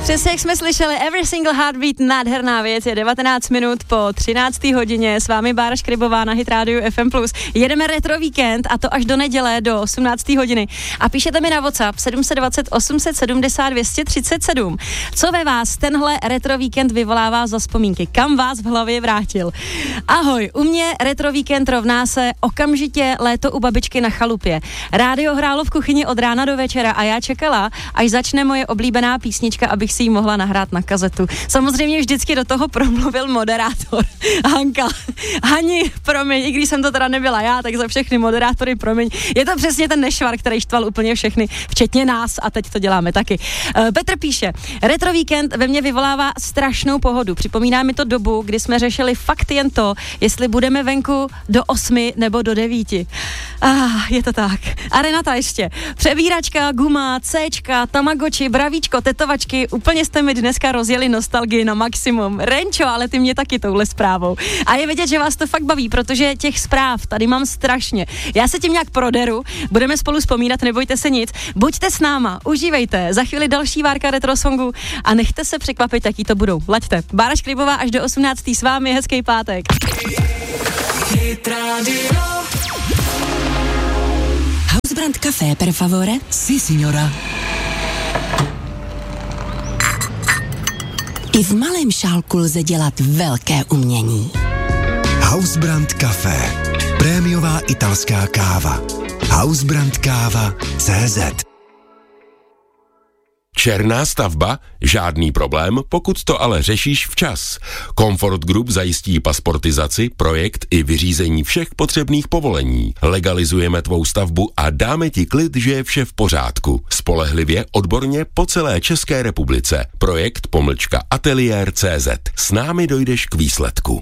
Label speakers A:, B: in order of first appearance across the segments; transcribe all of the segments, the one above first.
A: Přesně jak jsme slyšeli, Every Single Heartbeat, nádherná věc, je 19 minut po 13. hodině, s vámi Bára Škribová na Hit Radio FM+. Jedeme retro víkend a to až do neděle do 18. hodiny. A píšete mi na WhatsApp 720 870 237. Co ve vás tenhle retro víkend vyvolává za vzpomínky? Kam vás v hlavě vrátil? Ahoj, u mě retro víkend rovná se okamžitě léto u babičky na chalupě. Rádio hrálo v kuchyni od rána do večera a já čekala, až začne moje oblíbená písnička, abych si ji mohla nahrát na kazetu. Samozřejmě vždycky do toho promluvil moderátor Hanka. Hani, promiň, i když jsem to teda nebyla já, tak za všechny moderátory promiň. Je to přesně ten nešvar, který štval úplně všechny, včetně nás, a teď to děláme taky. Petr píše, retro víkend ve mně vyvolává strašnou pohodu. Připomíná mi to dobu, kdy jsme řešili fakt jen to, jestli budeme venku do 8 nebo do 9. Je to tak. A Renata ještě. Přebíračka, guma, Cčka, Tamagotchi, bravíčko, tetovačky, úplně jste mi dneska rozjeli nostalgii na maximum. Renčo, ale ty mě taky touhle zprávou. A je vidět, že vás to fakt baví, protože těch zpráv tady mám strašně. Já se tím nějak proderu, budeme spolu vzpomínat, nebojte se nic. Buďte s náma, užívejte. Za chvíli další várka retro songu a nechte se překvapit, jaký to budou. Laďte. Bára Škribová až do 18. s vámi, hezký pátek.
B: Hausbrand Café, per favore?
C: Sí, signora.
B: I v malém šálku lze dělat velké umění.
C: Hausbrand Café. Prémiová italská káva. Hausbrandkáva.cz.
D: Černá stavba? Žádný problém, pokud to ale řešíš včas. Comfort Group zajistí pasportizaci, projekt i vyřízení všech potřebných povolení. Legalizujeme tvou stavbu a dáme ti klid, že je vše v pořádku. Spolehlivě, odborně po celé České republice. Projekt _ateliér.cz. S námi dojdeš k výsledku.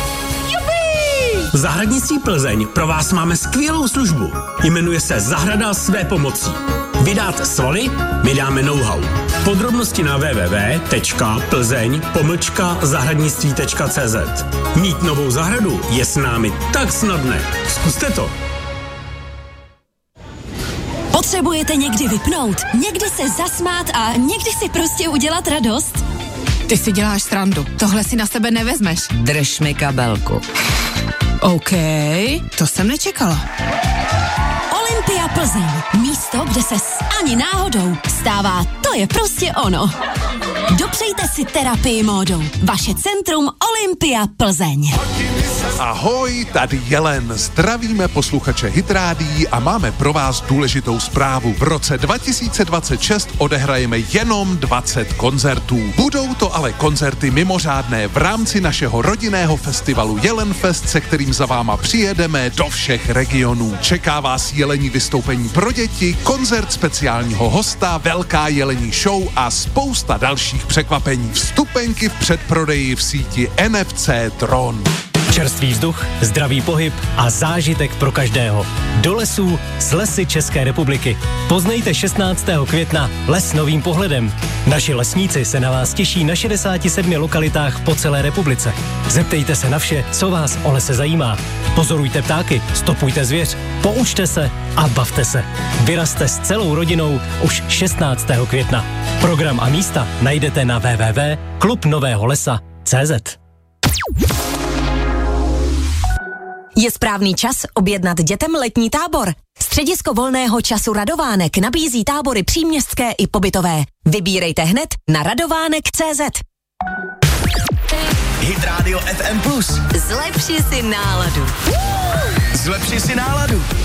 E: V Zahradnictví Plzeň pro vás máme skvělou službu. Jmenuje se Zahrada své pomocí. Vy dáte svaly, my dáme know-how. Podrobnosti na www.plzeň-zahradnictví.cz. Mít novou zahradu je s námi tak snadné. Zkuste to.
B: Potřebujete někdy vypnout, někdy se zasmát a někdy si prostě udělat radost?
F: Ty si děláš srandu. Tohle si na sebe nevezmeš.
G: Drž mi kabelku.
F: OK, to jsem nečekala.
B: Olympia Plzeň. Místo, kde se ani náhodou stává, to je prostě ono. Dopřejte si terapii módou. Vaše centrum Olympia Plzeň.
H: Ahoj, tady Jelen. Zdravíme posluchače Hit Rádií a máme pro vás důležitou zprávu. V roce 2026 odehrajeme jenom 20 koncertů. Budou to ale koncerty mimořádné v rámci našeho rodinného festivalu Jelenfest, se kterým za váma přijedeme do všech regionů. Čeká vás jelení vystoupení pro děti, koncert speciálního hosta, velká jelení show a spousta dalších překvapení. Vstupenky v předprodeji v síti NFC Tron.
E: Čerstvý vzduch, zdravý pohyb a zážitek pro každého. Do lesů s Lesy České republiky. Poznejte 16. května les novým pohledem. Naši lesníci se na vás těší na 67 lokalitách po celé republice. Zeptejte se na vše, co vás o lese zajímá. Pozorujte ptáky, stopujte zvěř, poučte se a bavte se. Vyrazte s celou rodinou už 16. května. Program a místa najdete na www.klubnoveholesa.cz.
B: Je správný čas objednat dětem letní tábor. Středisko volného času Radovánek nabízí tábory příměstské i pobytové. Vybírejte hned na radovánek.cz.
C: Hit Radio FM+.
B: Zlepši si náladu.
C: Zlepši si náladu.